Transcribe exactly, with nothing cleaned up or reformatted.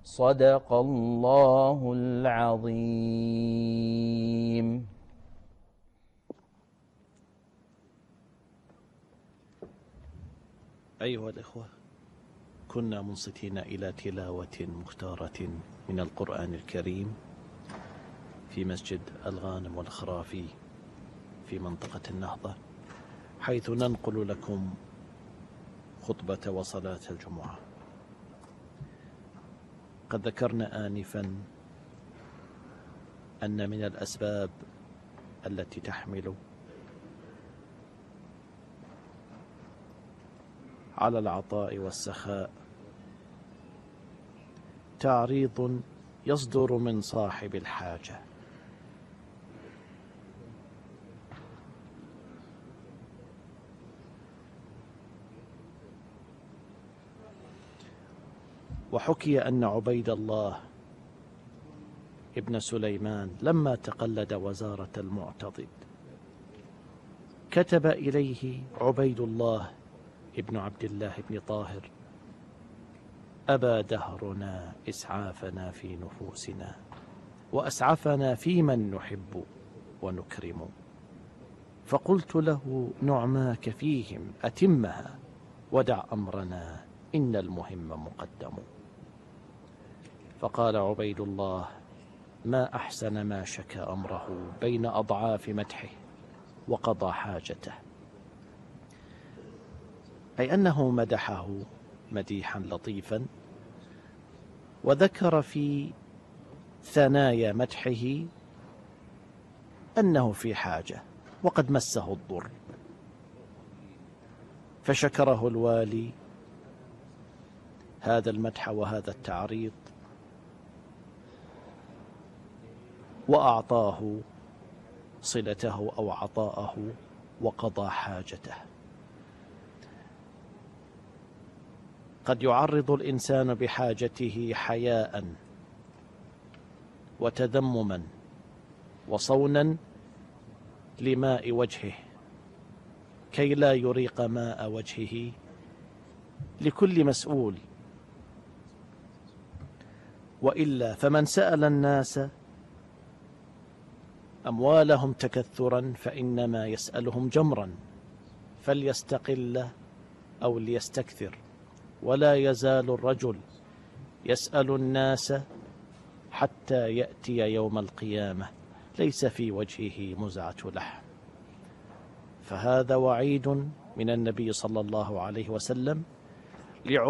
صدق الله العظيم. أيها الإخوة، كنا منصتين إلى تلاوة مختارة من القرآن الكريم في مسجد الغانم والخرافي في منطقة النهضة، حيث ننقل لكم خطبة وصلاة الجمعة. قد ذكرنا آنفا أن من الأسباب التي تحمل على العطاء والسخاء تعريض يصدر من صاحب الحاجة، وحكي أن عبيد الله ابن سليمان لما تقلد وزارة المعتضد كتب إليه عبيد الله ابن عبد الله بن طاهر: أبى دهرنا إسعافنا في نفوسنا وأسعفنا في من نحب ونكرم، فقلت له: نعماك فيهم أتمها ودع أمرنا إن المهم مقدم. فقال عبيد الله: ما أحسن ما شكى أمره بين أضعاف مدحه وقضى حاجته، أي أنه مدحه مديحا لطيفا، وذكر في ثنايا مدحه أنه في حاجة وقد مسه الضر، فشكره الوالي هذا المدح وهذا التعريض وأعطاه صلته أو عطاءه وقضى حاجته. قد يعرض الإنسان بحاجته حياء وتذمما وصونا لماء وجهه كي لا يريق ماء وجهه لكل مسؤول، وإلا فمن سأل الناس أموالهم تكثرا فإنما يسألهم جمرا، فليستقل أو ليستكثر، ولا يزال الرجل يسأل الناس حتى يأتي يوم القيامة ليس في وجهه مزعة لحم. فهذا وعيد من النبي صلى الله عليه وسلم